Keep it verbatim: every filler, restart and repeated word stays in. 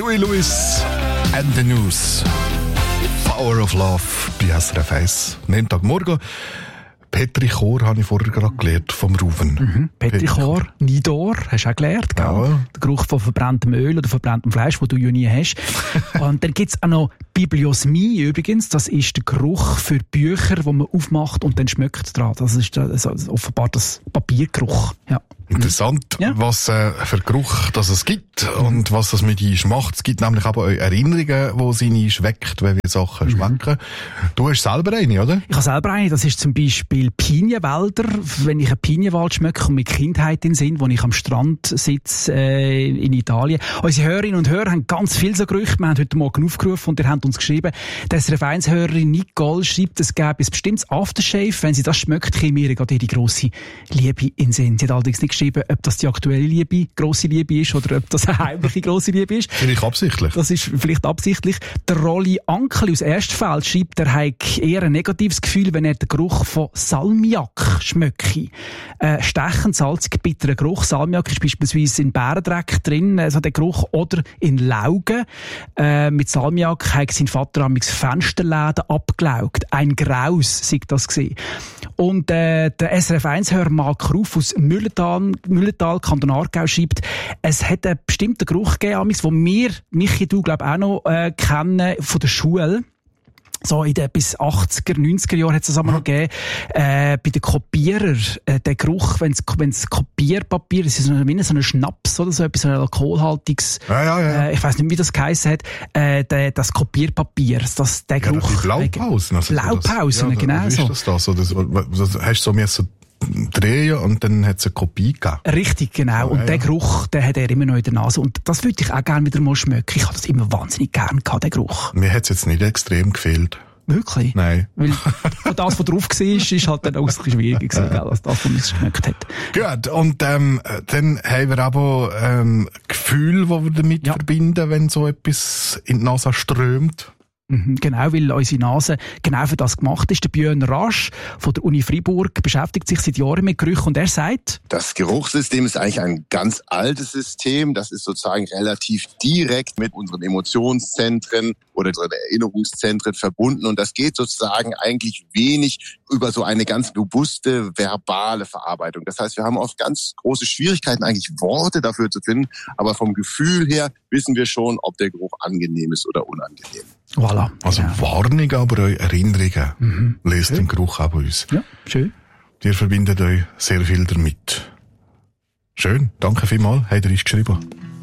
Huey Lewis and the News. Power of Love bei S R F eins. Montagmorgen. Petrichor habe ich vorher gerade gelernt, vom Ruven. Mhm. Petrichor, Nidor, hast du auch gelernt, gell? Ja. Der Geruch von verbranntem Öl oder verbranntem Fleisch, den du ja nie hast. Und dann gibt es auch noch Bibliosmie übrigens. Das ist der Geruch für Bücher, die man aufmacht und dann schmeckt dran. Das ist also offenbar das Papiergeruch. Ja. Interessant, ja. was äh, für Geruch das es gibt mhm. und was das mit uns macht. Es gibt nämlich aber auch Erinnerungen, die sie nicht schmeckt, wenn wir Sachen mhm. schmecken. Du hast selber eine, oder? Ich habe selber eine. Das ist zum Beispiel Pinienwälder. Wenn ich einen Pinienwald schmecke und mit Kindheit in den Sinn, wo ich am Strand sitze äh, in Italien. Unsere Hörerinnen und Hörer haben ganz viel so Gerüche. Wir haben heute Morgen aufgerufen und ihr habt uns geschrieben, die S R F eins-Hörerin Nicole schreibt, es gäbe ein bestimmtes Aftershave. Wenn sie das schmeckt, käme ihr gerade ihre grosse Liebe in den Sinn. Sie hat allerdings nicht geschrieben, ob das die aktuelle Liebe, grosse Liebe ist oder ob das eine heimliche grosse Liebe ist. Vielleicht absichtlich. Das ist vielleicht absichtlich. Der Rolli Ankeli aus Erstfeld schreibt, er hat eher ein negatives Gefühl, wenn er den Geruch von Salmiak schmecke. Äh, stechend, salzig, bitterer Geruch. Salmiak ist beispielsweise in Bärendreck drin, also der Geruch, oder in Laugen. Äh, mit Salmiak hat sein Vater amigs Fensterläden abgelaugt. Ein Graus, sei das gesehen. Und äh, der S R F eins-Hörer Mark Ruf aus Müllental, Müllental, Kanton Aargau schreibt, es hat einen bestimmten Geruch gegeben, den wir, Michi, du glaub auch noch äh, kennen von der Schule. So in den bis achtziger, neunziger Jahren hat es das einmal noch gegeben. Äh, bei den Kopierern, äh, der Geruch, wenn es Kopierpapier, das ist so ein, so ein Schnaps oder so, etwas, so ein alkoholhaltiges, ja, ja, ja. Äh, ich weiss nicht, wie das geheissen hat, äh, der, das Kopierpapier, das, der Geruch. Ja, die Blaupausen. Also Blaupausen, das, ja, genau wie so. Wie ist das da? So, das, das hast du so mehr so drehen und dann hat es eine Kopie gegeben. Richtig, genau. Oh, und ja, den Geruch, den hat er immer noch in der Nase. Und das würde ich auch gerne wieder mal schmecken. Ich habe das immer wahnsinnig gerne gehabt, den Geruch. Mir hat es jetzt nicht extrem gefehlt. Wirklich? Nein. Weil das, was drauf war, ist halt dann auch ein bisschen schwieriger gewesen, als das, was man geschmeckt hat. Gut, und ähm, dann haben wir aber ähm, Gefühl, die wir damit ja. verbinden, wenn so etwas in die Nase strömt. Genau, weil unsere Nase genau für das gemacht ist. Der Björn Rasch von der Uni Freiburg beschäftigt sich seit Jahren mit Gerüchen und er sagt, das Geruchssystem ist eigentlich ein ganz altes System. Das ist sozusagen relativ direkt mit unseren Emotionszentren oder unseren Erinnerungszentren verbunden und das geht sozusagen eigentlich wenig über so eine ganz bewusste verbale Verarbeitung. Das heißt, wir haben oft ganz große Schwierigkeiten, eigentlich Worte dafür zu finden, aber vom Gefühl her wissen wir schon, ob der Geruch angenehm ist oder unangenehm. Voilà. Also ja. Warnungen, aber auch Erinnerungen mhm. lest den Geruch auch bei uns. Ja, schön. Ihr verbindet euch sehr viel damit. Schön, danke vielmals, habt ihr uns geschrieben.